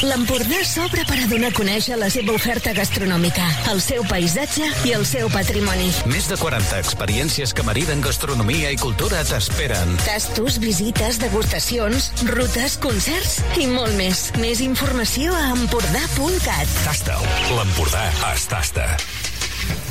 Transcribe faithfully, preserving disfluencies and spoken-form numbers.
L'Empordà s'obre per a donar a conèixer la seva oferta gastronòmica, el seu paisatge i el seu patrimoni. Més de quaranta experiències que mariden gastronomia i cultura t'esperen. Tastos, visites, degustacions, rutes, concerts i molt més. Més informació a empordà punt cat. Tasta'l. L'Empordà es tasta.